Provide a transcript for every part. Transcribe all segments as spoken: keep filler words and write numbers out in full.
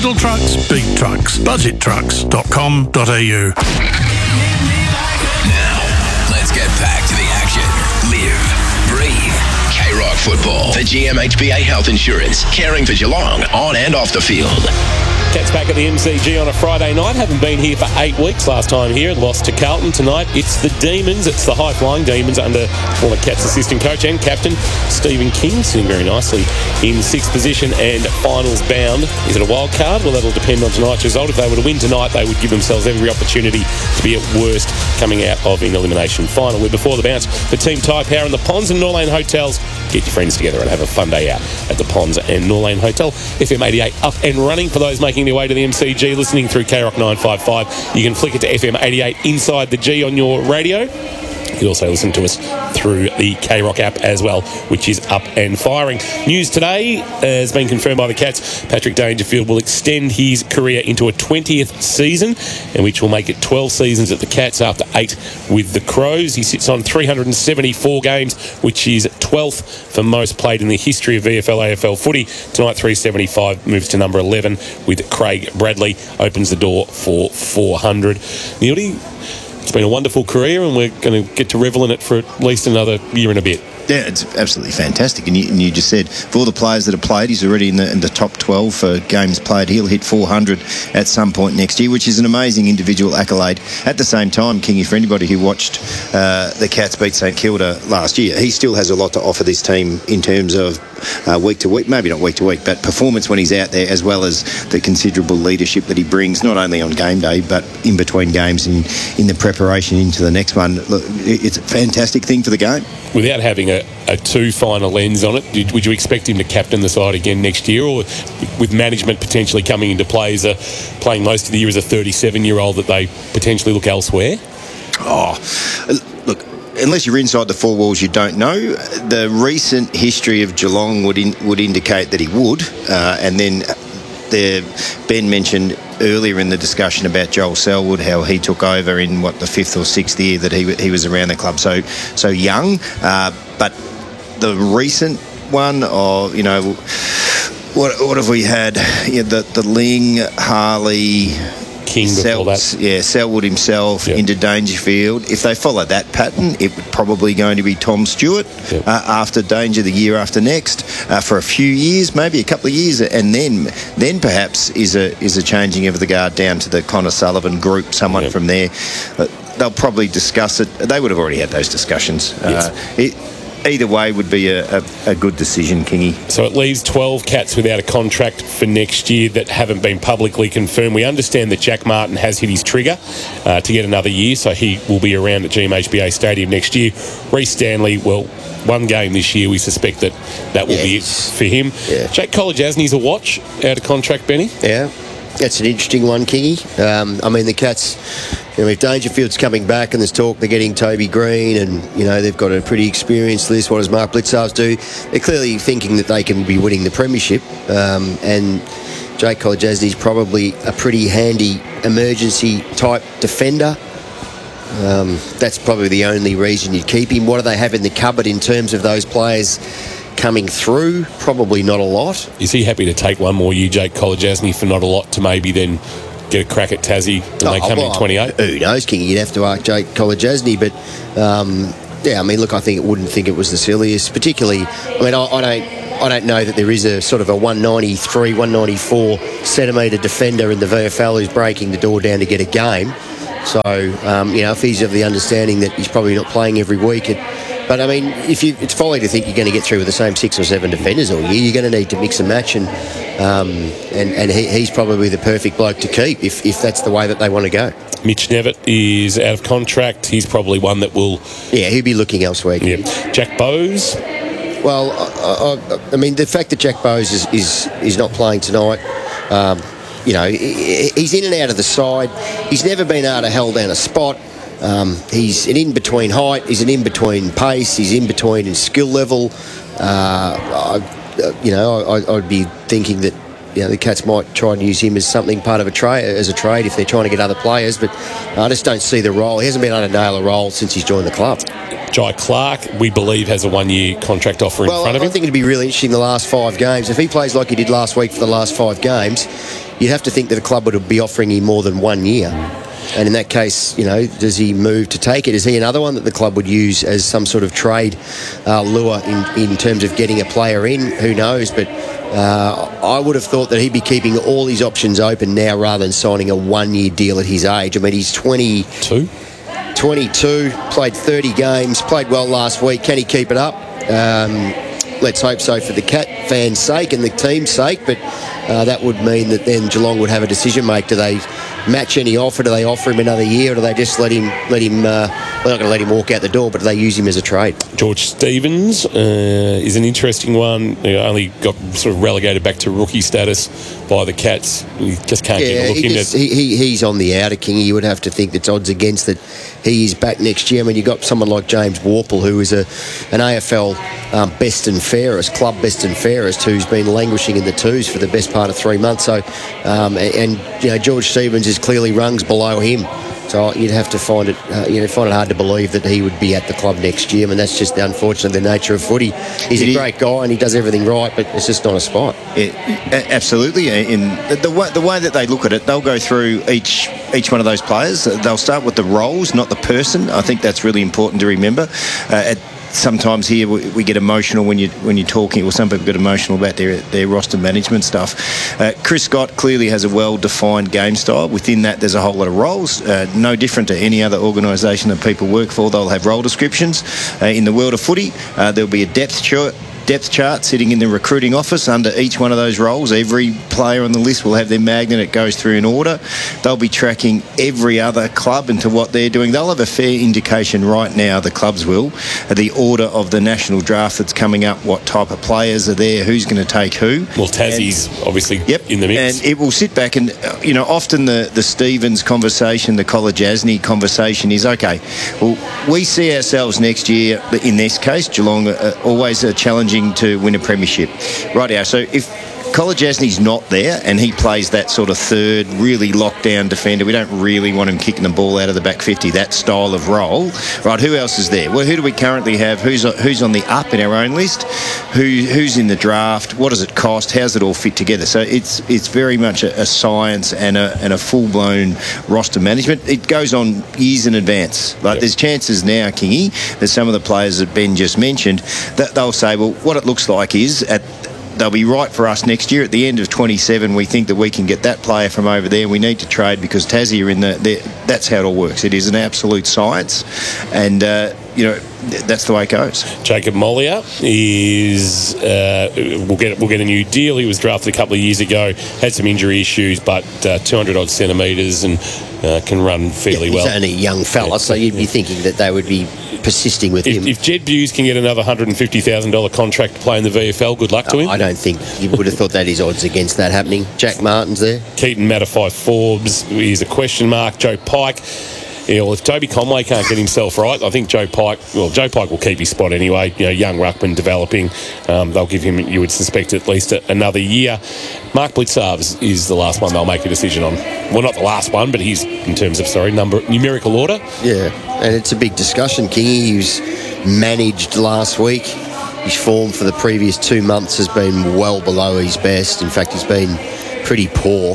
Little trucks, big trucks. budget trucks dot com dot a u. Now, let's get back to the action. Live, breathe, K-Rock football. For G M H B A Health Insurance, caring for Geelong on and off the field. Cats back at the M C G on a Friday night. Haven't been here for eight weeks. Last time here, lost to Carlton. Tonight, it's the Demons. It's the high-flying Demons under former Cats assistant coach and captain Stephen King, sitting very nicely in sixth position and finals bound. Is it a wild card? Well, that'll depend on tonight's result. If they were to win tonight, they would give themselves every opportunity to be at worst coming out of an elimination final. We're before the bounce. The team Tyre Power and the Ponds and Norlane Hotels. Get your friends together and have a fun day out at the Ponds and Norlane Hotel. F M eighty-eight up and running for those making their way to the M C G, listening through K Rock nine fifty-five. You can flick it to F M eighty-eight inside the G on your radio. You can also listen to us through the K Rock app as well, which is up and firing. News today has been confirmed by the Cats. Patrick Dangerfield will extend his career into a twentieth season, and which will make it twelve seasons at the Cats after eight with the Crows. He sits on three hundred seventy-four games, which is twelfth for most played in the history of V F L A F L footy. Tonight, three seventy-five moves to number eleven with Craig Bradley. Opens the door for four hundred. Neildy, it's been a wonderful career, and we're going to get to revel in it for at least another year and a bit. Yeah, it's absolutely fantastic. And you, and you just said, for all the players that have played, he's already in the, in the top twelve for games played. He'll hit four hundred at some point next year, which is an amazing individual accolade. At the same time, Kingy, for anybody who watched uh, the Cats beat St Kilda last year, he still has a lot to offer this team in terms of uh, week to week, maybe not week to week, but performance when he's out there, as well as the considerable leadership that he brings, not only on game day, but in between games and in the preparation into the next one. Look, it's a fantastic thing for the game. Without having a, a two-final lens on it, did, would you expect him to captain the side again next year, or with management potentially coming into play as a, playing most of the year as a thirty-seven-year-old, that they potentially look elsewhere? Oh, look, unless you're inside the four walls, you don't know. The recent history of Geelong would in, would indicate that he would, uh, and then the, Ben mentioned earlier in the discussion about Joel Selwood, how he took over in, what, the fifth or sixth year that he he was around the club, so so young. Uh, but the recent one, or, you know, what what have we had? Yeah, the, the Ling, Harley... King before that. Yeah, Selwood himself, yep. into Dangerfield. If they follow that pattern, it would probably going to be Tom Stewart, yep. uh, after Danger the year after next, uh, for a few years, maybe a couple of years, and then then perhaps is a is a changing of the guard down to the Connor Sullivan group, someone yep. from there. Uh, they'll probably discuss it. They would have already had those discussions. Yes. Uh, it, Either way would be a, a, a good decision, Kingy. So it leaves twelve Cats without a contract for next year that haven't been publicly confirmed. We understand that Jack Martin has hit his trigger uh, to get another year, so he will be around at G M H B A Stadium next year. Reece Stanley, well, one game this year, we suspect that that will yes. be it for him. Yeah. Jake Kolodjasny's a watch out of contract, Benny. Yeah, that's an interesting one, Kingy. Um, I mean, the Cats... You know, if Dangerfield's coming back and there's talk they're getting Toby Green, and, you know, they've got a pretty experienced list, what does Mark Blitzarves do? They're clearly thinking that they can be winning the premiership, um, and Jake Kolodjasny's probably a pretty handy emergency type defender. Um, that's probably the only reason you'd keep him. What do they have in the cupboard in terms of those players coming through? Probably not a lot. Is he happy to take one more year, Jake Kolodjasny, for not a lot, to maybe then get a crack at Tassie when oh, they come well, in twenty-eight? Who knows, King? You'd have to ask Jake Kolodjasny, but um, yeah, I mean, look, I think it wouldn't think it was the silliest. Particularly, I mean, I, I don't, I don't know that there is a sort of a one ninety-three, one ninety-four centimetre defender in the V F L who's breaking the door down to get a game. So um, you know, if he's of the understanding that he's probably not playing every week. It, But, I mean, if you, it's folly to think you're going to get through with the same six or seven defenders all year. You're going to need to mix and match, and um, and, and he, he's probably the perfect bloke to keep if, if that's the way that they want to go. Mitch Nevitt is out of contract. He's probably one that will... Yeah, he'll be looking elsewhere. Yeah. Jack Bowes? Well, I, I, I mean, the fact that Jack Bowes is, is, is not playing tonight... Um, you know, he's in and out of the side. He's never been able to hold down a spot. Um, he's an in-between height, he's an in-between pace, he's in-between in skill level. Uh, I, you know, I, I'd be thinking that, you know, the Cats might try and use him as something part of a trade, as a trade if they're trying to get other players, but I just don't see the role. He hasn't been able to nail a role since he's joined the club. Jai Clark, we believe, has a one-year contract offer in well, front of him. I think it'd be really interesting the last five games. If he plays like he did last week for the last five games, you'd have to think that a club would be offering him more than one year. And in that case, you know, does he move to take it? Is he another one that the club would use as some sort of trade uh, lure in, in terms of getting a player in? Who knows? But uh, I would have thought that he'd be keeping all his options open now rather than signing a one-year deal at his age. I mean, he's twenty-two, twenty-two, played thirty games, played well last week. Can he keep it up? Um, let's hope so for the Cat fans' sake and the team's sake, but uh, that would mean that then Geelong would have a decision make. Do they match any offer? Do they offer him another year, or do they just let him let him uh, they're not going to let him walk out the door, but do they use him as a trade? George Stevens uh, is an interesting one. He only got sort of relegated back to rookie status by the Cats. You just can't yeah, get a look he in just, it. He, he, he's on the outer, King. You would have to think that's odds against that he is back next year. I mean, you've got someone like James Warple, who is a an A F L um, best and fairest, club best and fairest, who's been languishing in the twos for the best part of three months. So, um, and, and you know, George Stevens is clearly rungs below him. So you'd have to find it, uh, you know, find it hard to believe that he would be at the club next year. I mean, that's just the unfortunate the nature of footy. He's it a great is. guy and he does everything right, but it's just not a spot. It, absolutely. In the way, the way that they look at it, they'll go through each each one of those players. They'll start with the roles, not the person. I think that's really important to remember. Uh, at Sometimes here we, we get emotional when you when you're talking, or some people get emotional about their their roster management stuff. Uh, Chris Scott clearly has a well-defined game style. Within that, there's a whole lot of roles. Uh, no different to any other organisation that people work for. They'll have role descriptions. Uh, in the world of footy, uh, there'll be a depth chart. depth chart sitting in the recruiting office under each one of those roles. Every player on the list will have their magnet. It goes through in order. They'll be tracking every other club into what they're doing. They'll have a fair indication right now, the clubs will, of the order of the national draft that's coming up, what type of players are there, who's going to take who. Well, Tassie's and, obviously yep, in the mix. And it will sit back and, you know, often the, the Stevens conversation, the Kolodjasny conversation is, okay, well, we see ourselves next year, in this case, Geelong, uh, always a challenging to win a premiership. Rightio. So if Kolodjasny's not there and he plays that sort of third, really lockdown defender, we don't really want him kicking the ball out of the back fifty, that style of role. Right, who else is there? Well, who do we currently have? Who's who's on the up in our own list? Who Who's in the draft? What does it cost? How's it all fit together? So it's it's very much a, a science and a and a full-blown roster management. It goes on years in advance. Like, yep. There's chances now, Kingy, that some of the players that Ben just mentioned, that they'll say, well, what it looks like is at they'll be right for us next year. At the end of twenty-seven, we think that we can get that player from over there. We need to trade because Tassie are in the, the... That's how it all works. It is an absolute science. And, uh, you know, that's the way it goes. Jacob Mollier is... Uh, we'll get we'll get a new deal. He was drafted a couple of years ago, had some injury issues, but uh, two hundred odd centimetres and uh, can run fairly yeah, he's well. He's only a young fella, yeah, so you'd be yeah. thinking that they would be persisting with if, him. If Jed Hughes can get another one hundred fifty thousand dollars contract to play in the V F L, good luck to him. I don't think you would have thought that is odds against that happening. Jack Martin's there. Keaton Matafai-Forbes is a question mark. Joe Pike. Yeah, well, if Toby Conway can't get himself right, I think Joe Pike, well, Joe Pike will keep his spot anyway. You know, young ruckman developing. Um, they'll give him, you would suspect, at least a, another year. Mark Blitzarves is the last one they'll make a decision on. Well, not the last one, but he's, in terms of, sorry, number numerical order. Yeah, and it's a big discussion, Kingy. He was managed last week. His form for the previous two months has been well below his best. In fact, he's been pretty poor.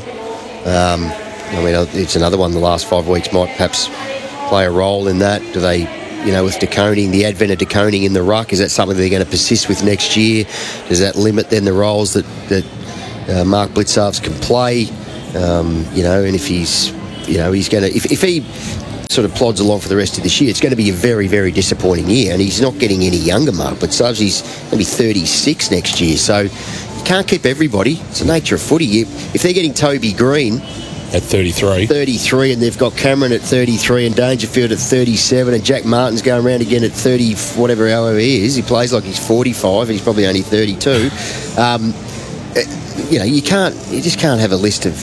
Um, I mean, it's another one the last five weeks might perhaps play a role in that. Do they, you know, with De Koning, the advent of De Koning in the ruck, is that something they're going to persist with next year? Does that limit then the roles that, that uh, Mark Blitzarves can play? Um, you know, and if he's, you know, he's going to, if, if he sort of plods along for the rest of this year, it's going to be a very, very disappointing year. And he's not getting any younger, Mark Blitzarves. He's going to be thirty-six next year. So you can't keep everybody. It's the nature of footy. If they're getting Toby Green at thirty-three. thirty-three, and they've got Cameron at thirty-three and Dangerfield at thirty-seven, and Jack Martin's going around again at thirty, whatever however he is. He plays like he's forty-five, he's probably only thirty-two. Um, you know, you can't, you just can't have a list of